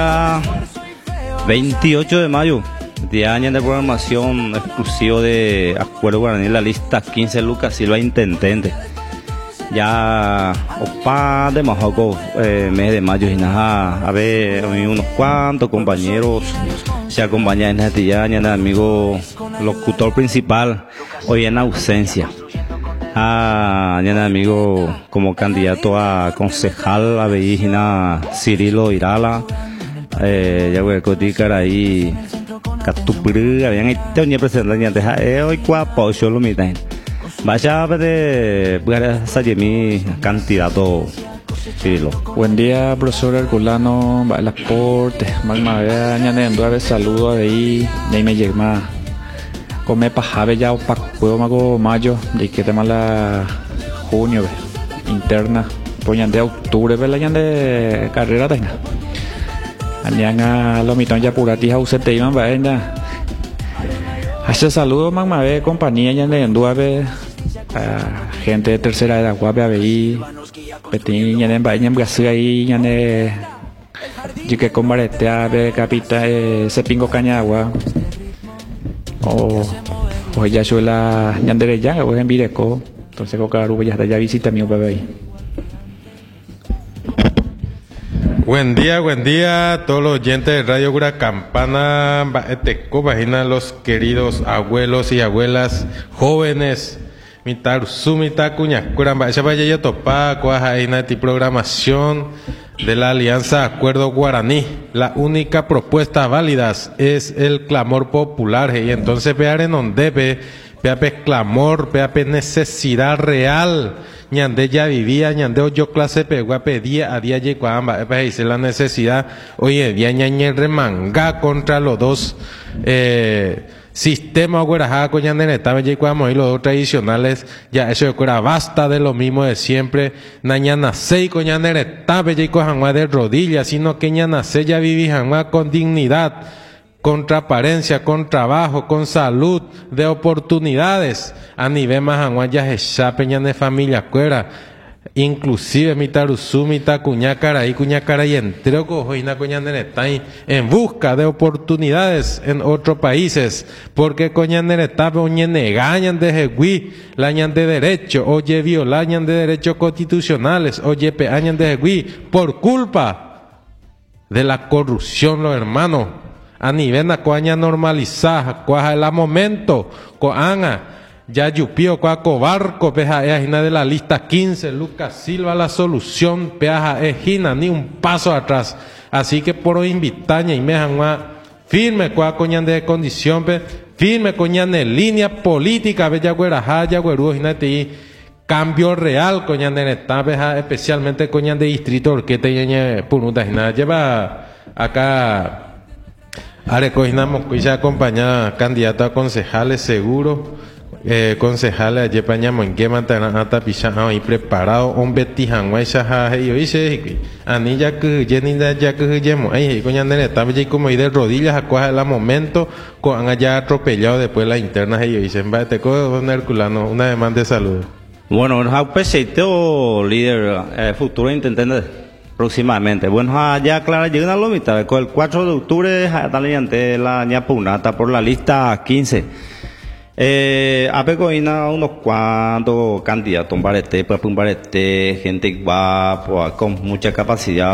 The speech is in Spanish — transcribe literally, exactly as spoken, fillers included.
veintiocho de mayo, día año de programación exclusivo de Acuerdo Guaraní, la lista quince Lucas Silva Intendente. Ya opa de Majoco, eh, mes de mayo y nada, a ver, unos cuantos compañeros se acompañan en este día, el amigo locutor principal, hoy en ausencia. Ah, el amigo como candidato a concejal, a Veígina Cirilo Irala, eh, ya voy a coticar ahí, Catupri, habían hecho ni presentante, eh, hoy cuapo, yo lo mitan. Vaya de salir mi candidato Cirilo. Buen día, profesor Herculano, va el aporte, magma vea, ñanendo a ver saludo a ahí, de me llega come pajabe ya pa puedo mago mayo, de que tema la junio interna, poñan de octubre, ve la ñan de carrera taina. Añanga lo mitón ya purati hause te iban va ella. Hace saludo magma ve compañía ñan de enduave. A gente de tercera edad guape a ver petín ya en baño en Brasil ahí ya ne yo que combarete a ver capita ese pingo cañagua o o ya suela ya de ya o en Vireco entonces cocaru ya está ya visita mi bebé ahí. Buen día, buen día a todos los oyentes de Radio Gura Campana, Baeteco, vagina los queridos abuelos y abuelas jóvenes. Mitar sumita cuña curamba esa vaya ya topa cuaja ina ti programación de la Alianza Acuerdo Guaraní. La única propuesta válida es el clamor popular y entonces vean en donde ve veape clamor, veape necesidad real. Ñande ya vivía, ñande yo clase pegua pedía a día y cuamba, dice la necesidad, oye, día ñañe remanga contra los dos eh sistema guarajá coñandeneta me llegamos y los dos tradicionales ya eso era basta de lo mismo de siempre nañana sei coñandeneta me llegó jamás de rodillas sino que ñana sei ya viví jamás con dignidad, con transparencia, con trabajo, con salud, de oportunidades a nivel más jamás ya se peña de familia cuera. Inclusive mi taruzú, mi tacuñácara y cuñácara y entre cojoina coñandeneta en busca de oportunidades en otros países, porque coñandeneta oñene gañan de jegui, lañan de derecho, oye violañan de derechos constitucionales, oye peañan de jegui, por culpa de la corrupción, los hermanos, a nivel na coaña normalizada, coaja el momento, coanga, ya yupío cuaco barco peja ejina de la lista quince Lucas Silva la solución peja ejina ni un paso atrás así que por hoy invitaña y me janua firme cuaco ñan de condición pe firme coñan de línea política bella guerajá ya guerú ti cambio real coñan de neta peja especialmente coñan de distrito orquete y punuta jina lleva acá arecojina moscuilla acompañada candidata a concejales seguro. Eh, concejales ayer pañamos en que mantener hasta pichado y preparado un betijan guaysa y hoy se anilla que jenny ya que yemo ay coña nene estaba ya como y de rodillas a coger el momento con allá atropellado después las internas y hoy se embate con Herculano una demanda de salud. Bueno, nos ha presentado líder eh, futuro intendente próximamente. Bueno, ya Clara llega a la mitad con el cuatro de octubre está ante la ñapunata por la lista quince. Eh, a pecoina unos cuantos candidatos, un barete, pues un barete, gente guapa, con mucha capacidad.